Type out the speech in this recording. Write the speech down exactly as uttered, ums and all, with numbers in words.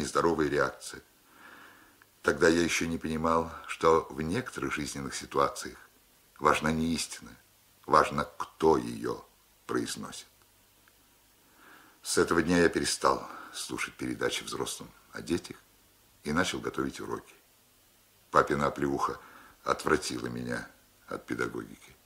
нездоровая реакция. Тогда я еще не понимал, что в некоторых жизненных ситуациях важна не истина, важно, кто ее произносит. С этого дня я перестал слушать передачи взрослым о детях и начал готовить уроки. Папина оплеуха отвратила меня от педагогики.